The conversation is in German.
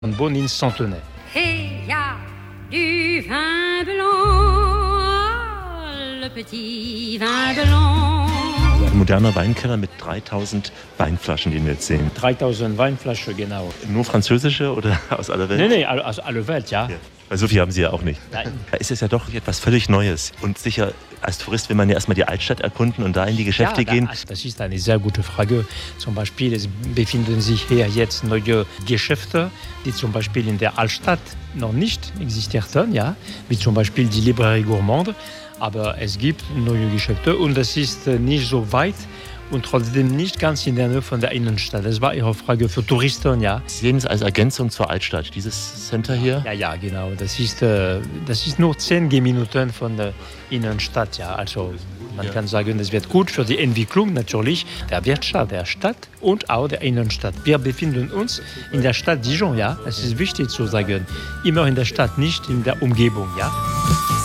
Un bon in Centenay. Et il y a du vin blanc, le petit vin blanc. Ein moderner Weinkeller mit 3000 Weinflaschen, die wir jetzt sehen. 3000 Weinflaschen, genau. Nur französische oder aus aller Welt? Nee, aus aller Welt, ja. Ja. Weil so viel haben Sie ja auch nicht. Nein. Da ist es ja doch etwas völlig Neues. Und sicher, als Tourist will man ja erstmal die Altstadt erkunden und da in die Geschäfte gehen. Das ist eine sehr gute Frage. Zum Beispiel, es befinden sich hier jetzt neue Geschäfte, die zum Beispiel in der Altstadt noch nicht existierten, ja, wie zum Beispiel die Librairie Gourmande. Aber es gibt neue Geschäfte und es ist nicht so weit und trotzdem nicht ganz in der Nähe von der Innenstadt. Das war Ihre Frage für Touristen, ja. Sie sehen es als Ergänzung zur Altstadt, dieses Center hier? Ja, genau. Das ist nur 10 Gehminuten von der Innenstadt, ja. Also man kann sagen, es wird gut für die Entwicklung natürlich der Wirtschaft der Stadt und auch der Innenstadt. Wir befinden uns in der Stadt Dijon, ja. Es ist wichtig zu sagen, immer in der Stadt, nicht in der Umgebung, ja.